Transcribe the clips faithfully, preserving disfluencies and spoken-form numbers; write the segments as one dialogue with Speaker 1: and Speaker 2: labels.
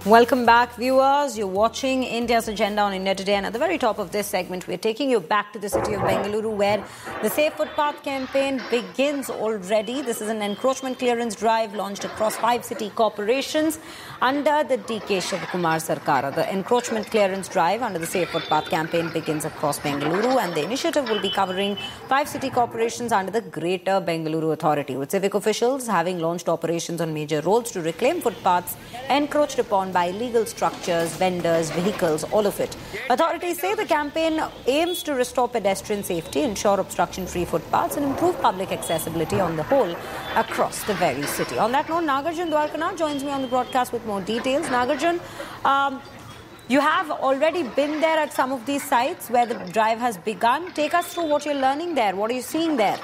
Speaker 1: Welcome back, viewers. You're watching India's Agenda on India Today, and at the very top of this segment, we're taking you back to the city of Bengaluru, where the Safe Footpath campaign begins already. This is an encroachment clearance drive launched across five city corporations under the D K Shivakumar Sarkar. The encroachment clearance drive under the Safe Footpath campaign begins across Bengaluru, and the initiative will be covering five city corporations under the Greater Bengaluru Authority, with civic officials having launched operations on major roads to reclaim footpaths encroached upon by illegal structures, vendors, vehicles, all of it. Authorities say the campaign aims to restore pedestrian safety, ensure obstruction-free footpaths and improve public accessibility on the whole across the very city. On that note, Nagarjun Dwarkanath joins me on the broadcast with more details. Nagarjun, um, you have already been there at some of these sites where the drive has begun. Take us through what you're learning there. What are you seeing there?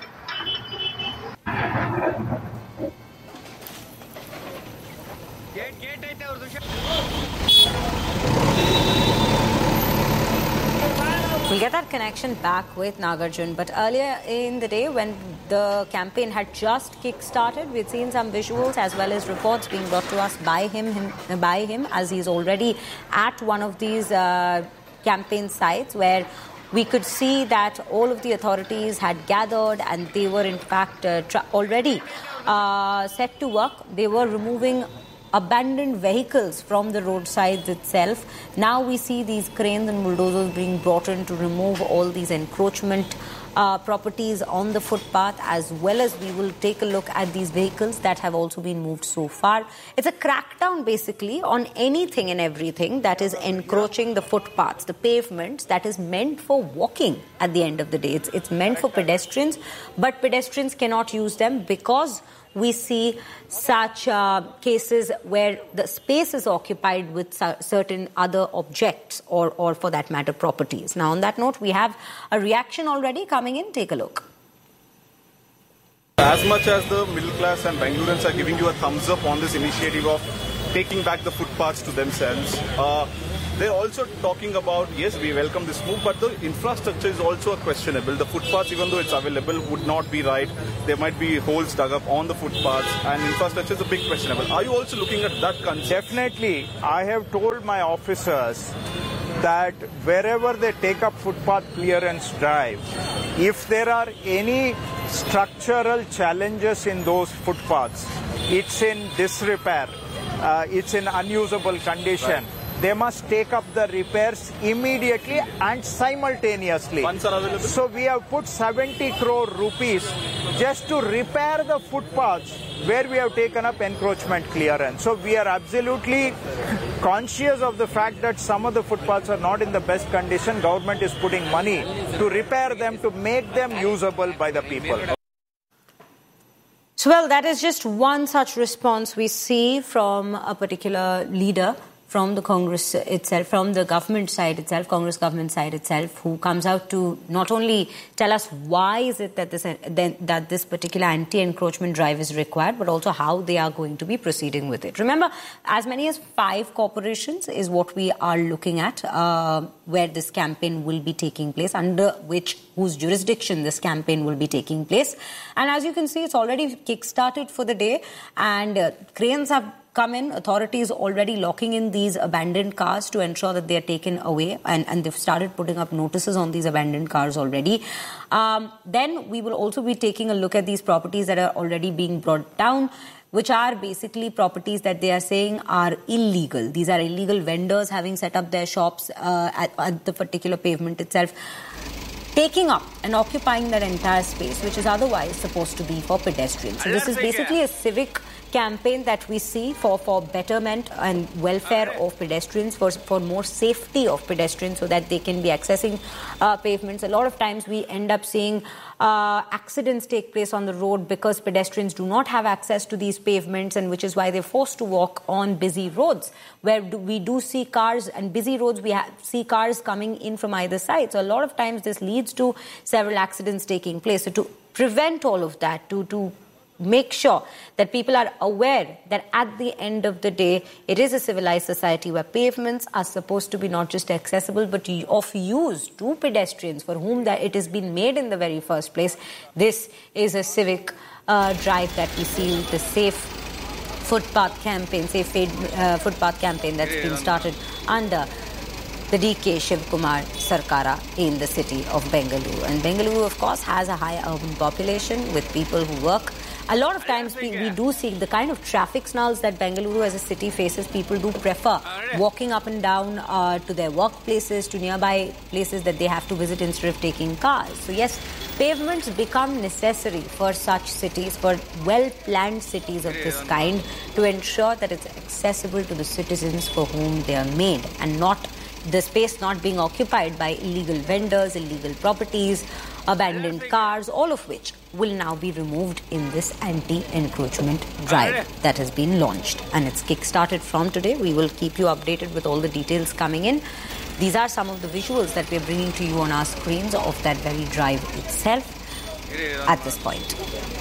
Speaker 1: We'll get that connection back with Nagarjun. But earlier in the day, when the campaign had just kick-started, we'd seen some visuals as well as reports being brought to us by him, him by him as he's already at one of these uh, campaign sites where we could see that all of the authorities had gathered and they were in fact uh, tra- already uh, set to work. They were removing abandoned vehicles from the roadsides itself. Now we see these cranes and bulldozers being brought in to remove all these encroachment uh, properties on the footpath, as well as we will take a look at these vehicles that have also been moved so far. It's a crackdown basically on anything and everything that is encroaching the footpaths, the pavements that is meant for walking at the end of the day. It's, it's meant for pedestrians, but pedestrians cannot use them because we see such uh, cases where the space is occupied with su- certain other objects or, or, for that matter, properties. Now, on that note, we have a reaction already coming in. Take a look.
Speaker 2: As much as the middle class and Bengalurans are giving you a thumbs up on this initiative of taking back the footpaths to themselves, uh, they're also talking about, yes, we welcome this move, but the infrastructure is also questionable. The footpaths, even though it's available, would not be right. There might be holes dug up on the footpaths, and infrastructure is a big questionable. Are you also looking at that concept?
Speaker 3: Definitely. I have told my officers that wherever they take up footpath clearance drive, if there are any structural challenges in those footpaths, it's in disrepair, uh, it's in unusable condition. Right. They must take up the repairs immediately and simultaneously.
Speaker 2: Funds are available.
Speaker 3: So we have put seventy crore rupees just to repair the footpaths where we have taken up encroachment clearance. So we are absolutely conscious of the fact that some of the footpaths are not in the best condition. Government is putting money to repair them, to make them usable by the people.
Speaker 1: So, well, that is just one such response we see from a particular leader from the Congress itself, from the government side itself, Congress government side itself, who comes out to not only tell us why is it that this that this particular anti-encroachment drive is required, but also how they are going to be proceeding with it. Remember, as many as five corporations is what we are looking at, uh, where this campaign will be taking place, under which, whose jurisdiction this campaign will be taking place. And as you can see, it's already kick-started for the day, and uh, cranes have come in. Authorities already locking in these abandoned cars to ensure that they are taken away, and, and they've started putting up notices on these abandoned cars already. Um, then we will also be taking a look at these properties that are already being brought down, which are basically properties that they are saying are illegal. These are illegal vendors having set up their shops uh, at, at the particular pavement itself, taking up and occupying that entire space, which is otherwise supposed to be for pedestrians. So this is basically a civic campaign that we see for, for betterment and welfare of pedestrians, for, for more safety of pedestrians so that they can be accessing uh, pavements. A lot of times we end up seeing uh, accidents take place on the road because pedestrians do not have access to these pavements, and which is why they're forced to walk on busy roads, where do, we do see cars, and busy roads we ha- see cars coming in from either side. So a lot of times this leads to several accidents taking place. So to prevent all of that, to to make sure that people are aware that at the end of the day, it is a civilized society where pavements are supposed to be not just accessible, but of use to pedestrians for whom that it has been made in the very first place. This is a civic uh, drive that we see, the Safe footpath campaign, say uh, footpath campaign that's been started under the D K Shivkumar Sarkara in the city of Bengaluru. And Bengaluru, of course, has a high urban population with people who work. A lot of times we, we do see the kind of traffic snarls that Bengaluru as a city faces. People do prefer walking up and down uh, to their workplaces, to nearby places that they have to visit instead of taking cars. So yes, pavements become necessary for such cities, for well-planned cities of this kind, to ensure that it's accessible to the citizens for whom they are made, and not the space not being occupied by illegal vendors, illegal properties, abandoned cars, all of which will now be removed in this anti-encroachment drive that has been launched. And it's kick-started from today. We will keep you updated with all the details coming in. These are some of the visuals that we're bringing to you on our screens of that very drive itself at this point.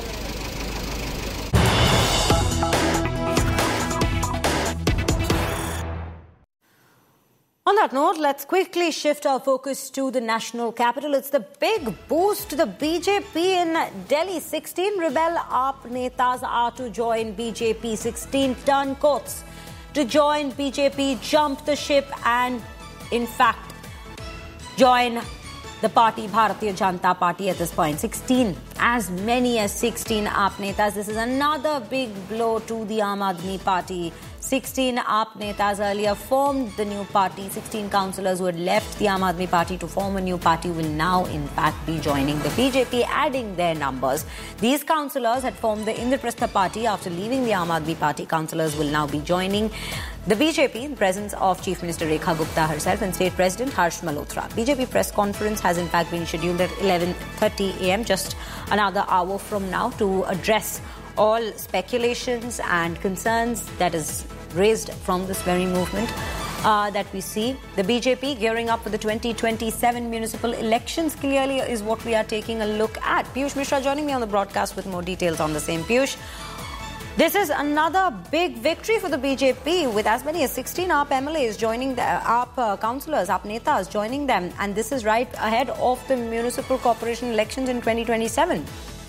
Speaker 1: On that note, let's quickly shift our focus to the national capital. It's the big boost to the B J P in Delhi. sixteen rebel A A P netas are to join B J P. sixteen turncoats to join B J P, jump the ship and, in fact, join the party, Bharatiya Janata Party at this point. sixteen, as many as sixteen A A P netas. This is another big blow to the Aam Aadmi Party. sixteen A A P netas earlier formed the new party. sixteen councillors who had left the Aam Aadmi Party to form a new party will now, in fact, be joining the B J P, adding their numbers. These councillors had formed the Indraprastha Party after leaving the Aam Aadmi Party. Councillors will now be joining the B J P in presence of Chief Minister Rekha Gupta herself and State President Harsh Malhotra. B J P press conference has in fact been scheduled at eleven thirty a m, just another hour from now, to address all speculations and concerns that is raised from this very movement uh, that we see. The B J P gearing up for the twenty twenty-seven municipal elections clearly is what we are taking a look at. Piyush Mishra joining me on the broadcast with more details on the same. Piyush, this is another big victory for the B J P, with as many as sixteen A A P M L As joining, the A A P uh, councillors, A A P netas joining them, and this is right ahead of the municipal corporation elections in twenty twenty-seven.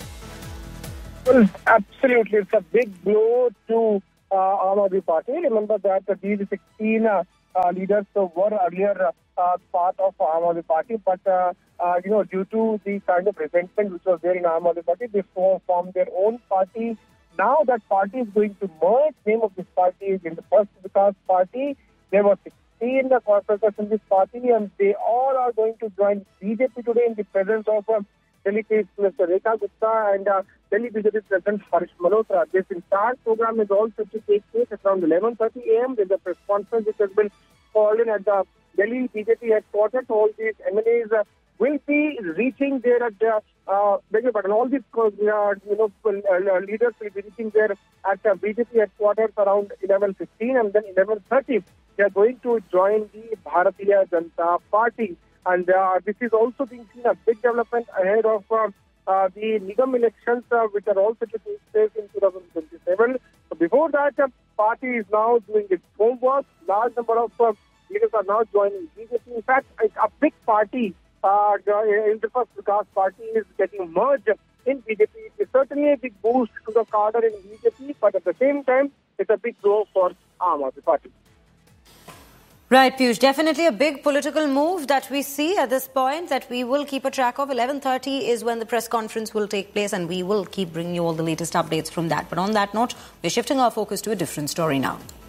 Speaker 4: Well, absolutely. It's a big blow to uh, Aam Aadmi Party. Remember that uh, these sixteen uh, uh, leaders uh, were earlier uh, part of Aam Aadmi Party, but uh, uh, you know, due to the kind of resentment which was there in Aam Aadmi Party, they formed their own party. Now that party is going to merge. Name of this party is in the First Vikas Party. There were sixteen uh, corporators in this party, and they all are going to join B J P today in the presence of uh, Delhi Chief Minister Rekha Gupta and uh, Delhi B J P President Harsh Malhotra. This entire program is also to take place at around eleven thirty a m There's a press conference which has been called in at the Delhi B J P headquarters. All these M L As uh, will be reaching there at the, uh, but all these uh, you know, uh, leaders will be reaching there at the B J P headquarters around eleven fifteen, and then eleven thirty they are going to join the Bharatiya Janata Party. And uh, this is also being seen a big development ahead of uh, uh, the Nigam elections, uh, which are also to take place in twenty twenty-seven. So before that, uh, party is now doing its homework. Large number of uh, leaders are now joining B J P. In fact, a big party, uh, in the First Vikas Party, is getting merged in B J P. It's certainly a big boost to the cadre in B J P, but at the same time, it's a big blow for Aam Aadmi Party.
Speaker 1: Right, Piyush. Definitely a big political move that we see at this point that we will keep a track of. eleven thirty is when the press conference will take place, and we will keep bringing you all the latest updates from that. But on that note, we're shifting our focus to a different story now.